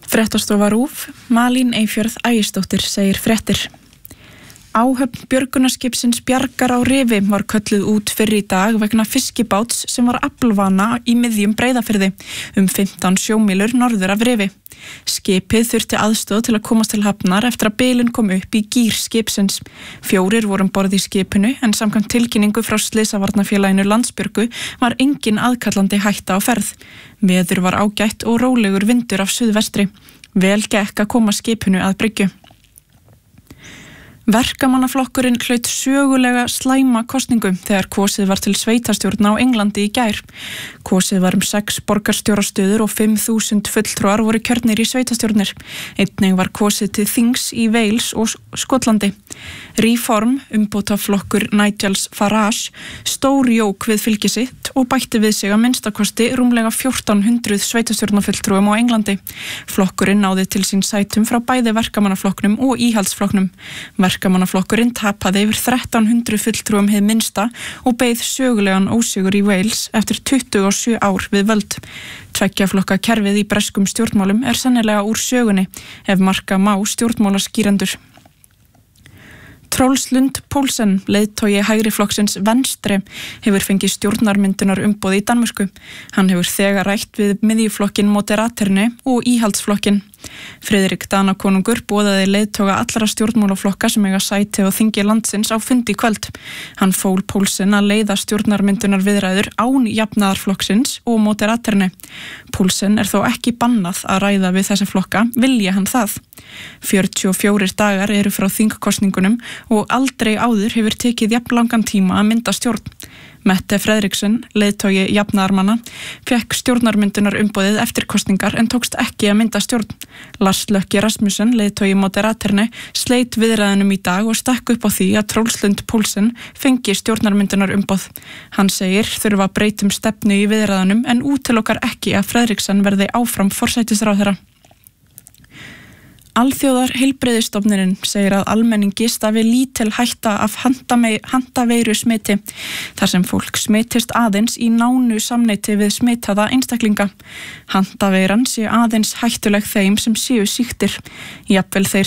Fréttastofa RÚV, Malín Eyfjörð Ægisdóttir segir fréttir. Áhöfn björgunarskipsins Bjargar á Rifi var kölluð út fyrr í dag vegna fiskibáts sem var aflvana í miðjum Breiðafirði 15 sjómílur norður af Rifi. Skipið þurfti aðstoð til að komast til hafnar eftir að bilun kom upp í gír skipsins. 4 voru um borð í skipinu en samkvæmt tilkynningu frá Slysavarnafélaginu Landsbjörgu var engin aðkallandi hætta á ferð. Veður var ágætt og rólegur vindur af suðvestri. Vel gekk að koma skipinu að bryggju. Verkamannaflokkurinn hlaut sögulega slæma kosningu þegar kosið var til sveitarstjórna á Englandi í gær. Kosið var 6 borgarstjórastöður og 5.000 fulltrúar voru kjörnir í sveitarstjórnir. Einnig var kosið til þings í Wales og Skotlandi. Reform, umbótaflokkur Nigels Farage, stórjók við fylgi sitt og bætti við sig að minnstakosti rúmlega 1400 sveitarstjórnafulltrúum á Englandi. Flokkurinn náði til sín sætum frá bæði verkamannaflokknum og íhaldsflokknum. Verkamannaflokkurinn tapaði yfir 1300 fulltrúum hið minnsta og beið sögulegan ósigur í Wales eftir 27 ár við völd. Tveggja flokka kerfið í breskum stjórnmálum sennilega úr sögunni ef marka má stjórnmálaskýrendur. Troels Lund Poulsen, leiðtogi hægri flokksins Venstre, hefur fengið stjórnarmyndunar umboð í Danmörku. Hann hefur þegar rætt við miðjuflokkin Moderaterni og íhaldsflokkin. Friðrik Danakonungur boðaði leiðtoga allra stjórnmálaflokka sem eiga sæti á þingi landsins á fundi í kvöld. Hann fól Poulsen að leiða stjórnarmyndunar viðræður án jafnaðarflokksins og Moderaterni. Poulsen þó ekki bannað að ræða við þessa flokka, vilja hann það. 44 dagar eru frá þingkosningunum og aldrei áður hefur tekið jafnlangan tíma að mynda stjórn. Mette Frederiksen, leiðtogi jafnaðarmanna, fékk stjórnarmyndunar umboðið eftir kosningar en tókst ekki að mynda stjórn. Lars Løkke Rasmussen, leiðtogi Moderaterni, sleit viðræðunum í dag og stakk upp á því að Troels Lund Poulsen fengi stjórnarmyndunar umboð. Hann segir þurfa að breytum stefnu í viðræðunum en útilokar ekki að Frederiksen verði áfram forsætisráðherra. Alþjóðar heilbrigðisstofnunin segir að almenningi stafi lítil hætta af handaveiru smiti þar sem fólk smitist aðeins í nánu samneyti við smitaða einstaklinga. Handaveiran sé aðeins hættuleg þeim sem séu sýktir. Jafnvel þeir